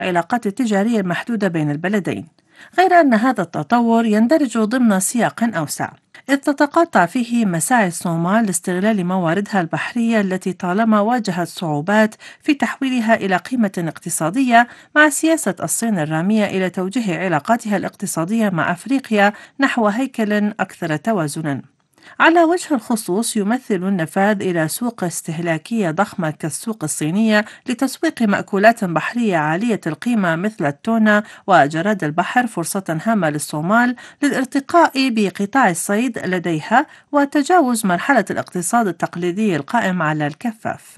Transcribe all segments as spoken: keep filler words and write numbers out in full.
العلاقات التجارية المحدودة بين البلدين، غير أن هذا التطور يندرج ضمن سياق أوسع، إذ تتقاطع فيه مساعي الصومال لاستغلال مواردها البحرية التي طالما واجهت صعوبات في تحويلها إلى قيمة اقتصادية، مع سياسة الصين الرامية إلى توجيه علاقاتها الاقتصادية مع أفريقيا نحو هيكل أكثر توازنا. على وجه الخصوص، يمثل النفاذ إلى سوق استهلاكية ضخمة كالسوق الصينية لتسويق مأكولات بحرية عالية القيمة مثل التونة وجراد البحر فرصة هامة للصومال للارتقاء بقطاع الصيد لديها وتجاوز مرحلة الاقتصاد التقليدي القائم على الكفاف.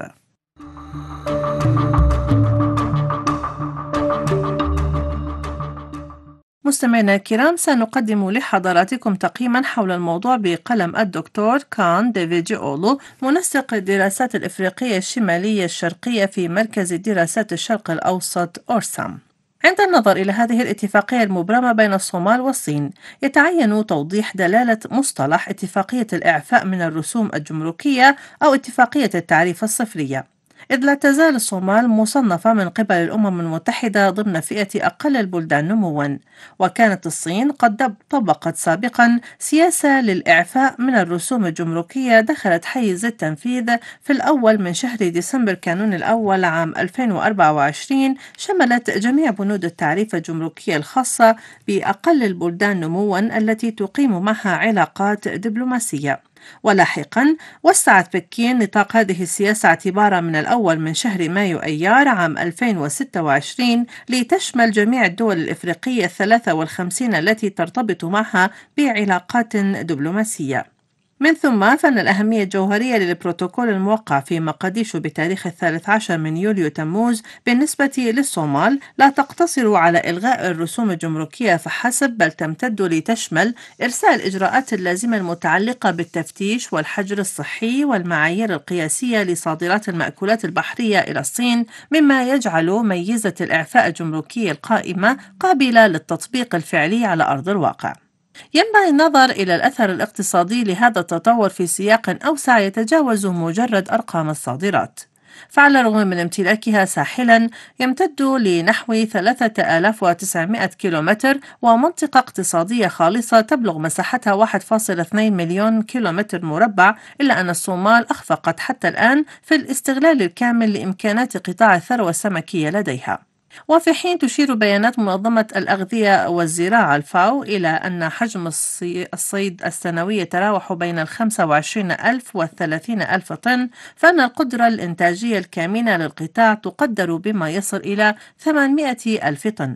مستمعينا الكرام، سنقدم لحضراتكم تقييما حول الموضوع بقلم الدكتور كان ديفيجي أولو، منسق الدراسات الإفريقية الشمالية الشرقية في مركز دراسات الشرق الأوسط أورسام. عند النظر إلى هذه الاتفاقية المبرمة بين الصومال والصين، يتعين توضيح دلالة مصطلح اتفاقية الإعفاء من الرسوم الجمركية أو اتفاقية التعريف الصفرية، إذ لا تزال الصومال مصنفة من قبل الأمم المتحدة ضمن فئة أقل البلدان نمواً، وكانت الصين قد طبقت سابقاً سياسة للإعفاء من الرسوم الجمركية دخلت حيز التنفيذ في الأول من شهر ديسمبر كانون الأول عام ألفين وأربعة وعشرين، شملت جميع بنود التعريف الجمركية الخاصة بأقل البلدان نمواً التي تقيم معها علاقات دبلوماسية. ولاحقا وسعت بكين نطاق هذه السياسة اعتبارا من الأول من شهر مايو أيار عام ألفين وستة وعشرين لتشمل جميع الدول الإفريقية الثلاثة والخمسين التي ترتبط معها بعلاقات دبلوماسية. من ثم فإن الأهمية الجوهرية للبروتوكول الموقع في مقديشو بتاريخ الثالث عشر من يوليو تموز بالنسبة للصومال لا تقتصر على إلغاء الرسوم الجمركية فحسب، بل تمتد لتشمل إرساء الإجراءات اللازمة المتعلقة بالتفتيش والحجر الصحي والمعايير القياسية لصادرات المأكولات البحرية إلى الصين، مما يجعل ميزة الإعفاء الجمركي القائمة قابلة للتطبيق الفعلي على أرض الواقع. ينبغي النظر إلى الأثر الاقتصادي لهذا التطور في سياق أوسع يتجاوز مجرد أرقام الصادرات، فعلى الرغم من امتلاكها ساحلا يمتد لنحو ثلاثة آلاف وتسعمائة كيلومتر ومنطقة اقتصادية خالصة تبلغ مساحتها واحد فاصلة اثنين مليون كيلومتر مربع، إلا أن الصومال أخفقت حتى الآن في الاستغلال الكامل لإمكانات قطاع الثروة السمكية لديها. وفي حين تشير بيانات منظمة الأغذية والزراعة الفاو إلى أن حجم الصي- الصيد السنوي يتراوح بين الخمسة وعشرين ألف والثلاثين ألف طن، فإن القدرة الإنتاجية الكامنة للقطاع تقدر بما يصل إلى ثمانمائة ألف طن.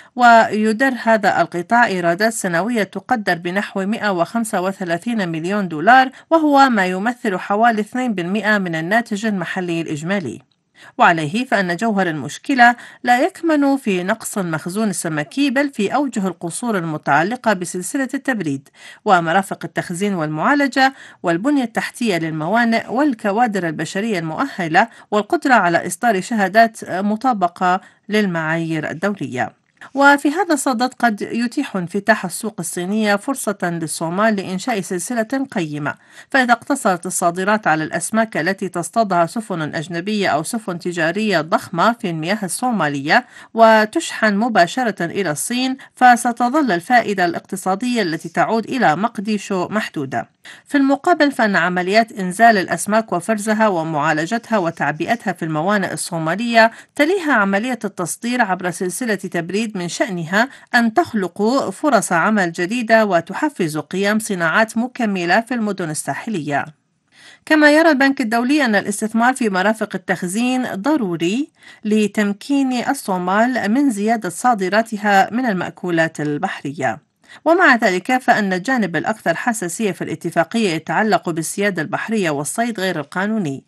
ويدر هذا القطاع إيرادات سنوية تقدر بنحو مئة وخمسة وثلاثين مليون دولار، وهو ما يمثل حوالي اثنين بالمئة من الناتج المحلي الإجمالي. وعليه فإن جوهر المشكلة لا يكمن في نقص المخزون السمكي، بل في أوجه القصور المتعلقة بسلسلة التبريد ومرافق التخزين والمعالجة والبنية التحتية للموانئ والكوادر البشرية المؤهلة والقدرة على إصدار شهادات مطابقة للمعايير الدولية. وفي هذا الصدد قد يتيح انفتاح السوق الصينية فرصة للصومال لإنشاء سلسلة قيمة، فإذا اقتصرت الصادرات على الأسماك التي تصطادها سفن أجنبية أو سفن تجارية ضخمة في المياه الصومالية وتشحن مباشرة إلى الصين، فستظل الفائدة الاقتصادية التي تعود إلى مقديشو محدودة. في المقابل فإن عمليات إنزال الأسماك وفرزها ومعالجتها وتعبئتها في الموانئ الصومالية تليها عملية التصدير عبر سلسلة تبريد من شأنها أن تخلق فرص عمل جديدة وتحفز قيام صناعات مكملة في المدن الساحلية. كما يرى البنك الدولي أن الاستثمار في مرافق التخزين ضروري لتمكين الصومال من زيادة صادراتها من المأكولات البحرية. ومع ذلك فإن الجانب الأكثر حساسية في الاتفاقية يتعلق بالسيادة البحرية والصيد غير القانوني،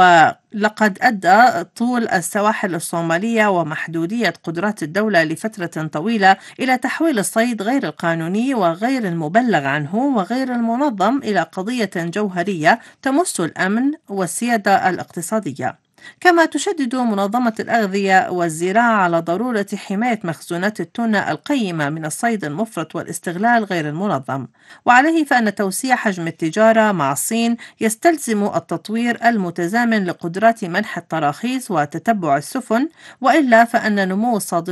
ولقد أدى طول السواحل الصومالية ومحدودية قدرات الدولة لفترة طويلة إلى تحويل الصيد غير القانوني وغير المبلغ عنه وغير المنظم إلى قضية جوهرية تمس الأمن والسيادة الاقتصادية. كما تشدد منظمة الأغذية والزراعة على ضرورة حماية مخزونات التونة القيمة من الصيد المفرط والاستغلال غير المنظم، وعليه فإن توسيع حجم التجارة مع الصين يستلزم التطوير المتزامن لقدرات منح التراخيص وتتبع السفن، وإلا فإن نمو الصادرات